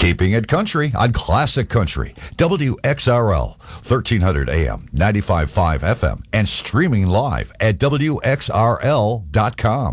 Keeping it country on Classic Country, WXRL, 1300 AM, 95.5 FM, and streaming live at WXRL.com.